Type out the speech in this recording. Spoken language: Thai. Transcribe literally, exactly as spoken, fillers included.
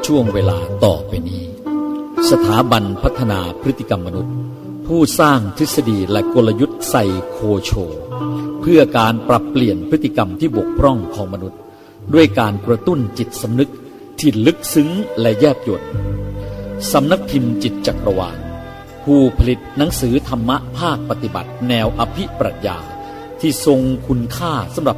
ช่วงเวลาต่อไปนี้สถาบันพัฒนาพฤติกรรมมนุษย์ผู้สร้างทฤษฎีและกลยุทธ์ไซโคโชเพื่อการปรับเปลี่ยนพฤติกรรมที่บกพร่องของมนุษย์ด้วยการกระตุ้นจิตสำนึกที่ลึกซึ้งและแยบยลสำนักพิมพ์จิตจักรวาลผู้ผลิตหนังสือธรรมะภาคปฏิบัติแนวอภิปรัชญาที่ทรงคุณค่าสำหรับ